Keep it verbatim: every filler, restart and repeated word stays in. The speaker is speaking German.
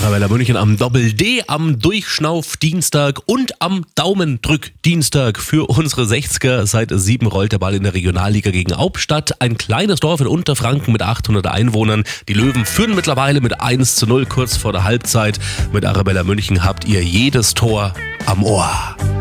Arabella München am Doppel-D, am Durchschnauf-Dienstag und am Daumendrück-Dienstag für unsere sechziger. Seit sieben rollt der Ball in der Regionalliga gegen Hauptstadt. Ein kleines Dorf in Unterfranken mit achthundert Einwohnern. Die Löwen führen mittlerweile mit eins zu null kurz vor der Halbzeit. Mit Arabella München habt ihr jedes Tor am Ohr.